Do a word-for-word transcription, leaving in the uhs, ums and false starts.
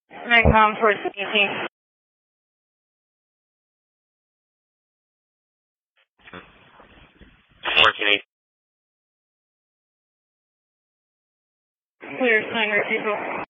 Nikon for eighteen. fourteen eight. Clear, sign, retrieval.